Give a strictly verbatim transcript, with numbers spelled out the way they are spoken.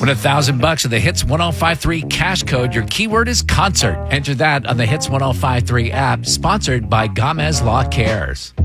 Win a thousand bucks with the Hits ten fifty-three cash code. Your keyword is concert. Enter that on the Hits ten fifty-three app, sponsored by Gamez Law Cares.